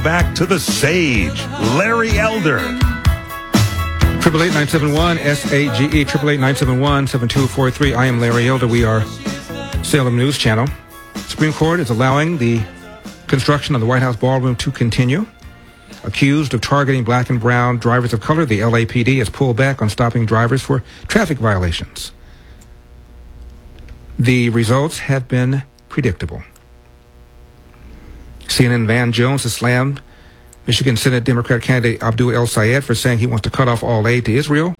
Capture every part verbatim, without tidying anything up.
Back to the sage, Larry Elder. Triple eight nine seven one S A G E triple eight nine seven one seven two four three. I am Larry Elder. We are Salem News Channel. Supreme Court is allowing the construction of the White House ballroom to continue. Accused of targeting black and brown drivers of color, the L A P D has pulled back on stopping drivers for traffic violations. The results have been predictable. C N N Van Jones has slammed Michigan Senate Democrat candidate Abdul El-Sayed for saying he wants to cut off all aid to Israel.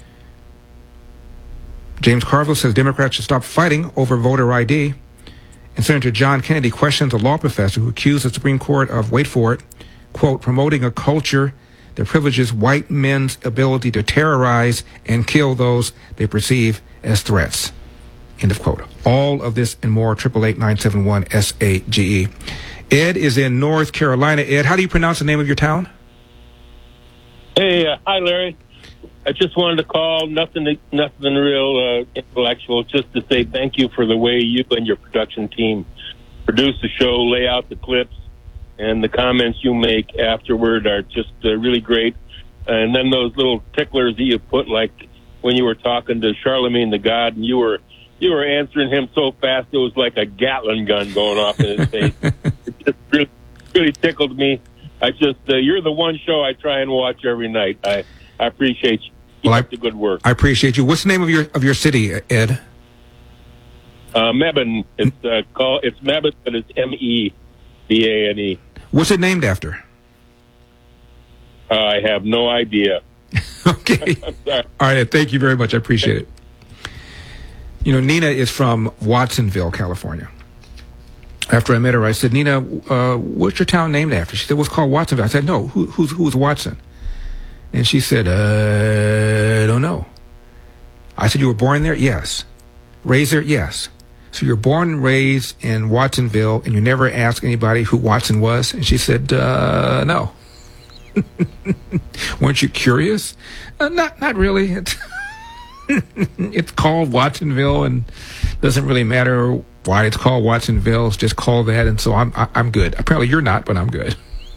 James Carville says Democrats should stop fighting over voter I D. And Senator John Kennedy questions a law professor who accused the Supreme Court of, wait for it, quote, promoting a culture that privileges white men's ability to terrorize and kill those they perceive as threats. End of quote. All of this and more, triple eight nine seven one S A G E. Ed is in North Carolina. Ed, how do you pronounce the name of your town? Hey, uh, hi, Larry. I just wanted to call, nothing nothing real uh, intellectual, just to say thank you for the way you and your production team produce the show, lay out the clips, and the comments you make afterward are just uh, really great. And then those little ticklers that you put, like when you were talking to Charlemagne the God, and you were you were answering him so fast it was like a Gatling gun going off in his face. It just really, really tickled me. I just uh, you're the one show I try and watch every night. I, I appreciate you. Keep well, up the good work. I appreciate you. What's the name of your of your city, Ed? Uh, Mebane. It's uh, called it's Mebane, but it's M E B A N E. What's it named after? Uh, I have no idea. Okay. All right. Thank you very much. I appreciate it. You know, Nina is from Watsonville, California. After I met her, I said, Nina, uh, what's your town named after? She said, well, it's called Watsonville. I said, no, who, who's, who's Watson? And she said, uh, I don't know. I said, you were born there? Yes. Raised there? Yes. So you're born and raised in Watsonville, and you never asked anybody who Watson was? And she said, uh, no. Weren't you curious? Uh, not, not really. It's, it's called Watsonville, and doesn't really matter why it's called Watsonville. It's just called that, and so I'm I, I'm good. Apparently you're not, but I'm good.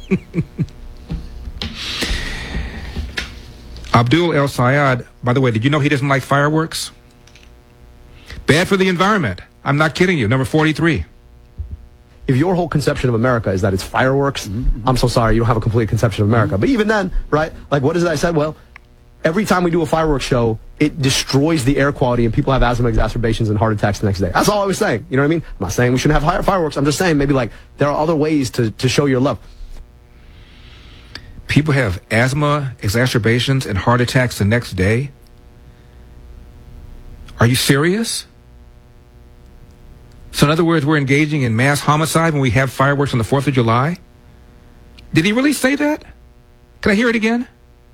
Abdul El-Sayed, by the way, did you know he doesn't like fireworks? Bad for the environment. I'm not kidding you. Number forty-three. If your whole conception of America is that it's fireworks, mm-hmm. I'm so sorry, you don't have a complete conception of America. Mm-hmm. But even then, right, like what is it I said? Well, every time we do a fireworks show, it destroys the air quality and people have asthma exacerbations and heart attacks the next day. That's all I was saying. You know what I mean? I'm not saying we shouldn't have fireworks. I'm just saying maybe like there are other ways to, to show your love. People have asthma exacerbations and heart attacks the next day? Are you serious? So in other words, we're engaging in mass homicide when we have fireworks on the fourth of July? Did he really say that? Can I hear it again?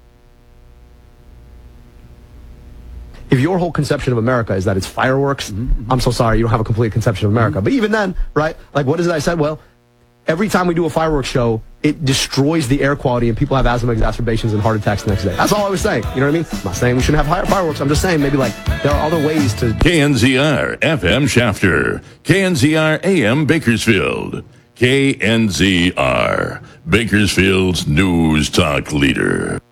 If your whole conception of America is that it's fireworks, mm-hmm. I'm so sorry, you don't have a complete conception of America. Mm-hmm. But even then, right, like what is it I said? Well, every time we do a fireworks show, it destroys the air quality and people have asthma exacerbations and heart attacks the next day. That's all I was saying. You know what I mean? I'm not saying we shouldn't have fireworks. I'm just saying maybe like there are other ways to... K N Z R F M Shafter, K N Z R A M Bakersfield, K N Z R, Bakersfield's news talk leader.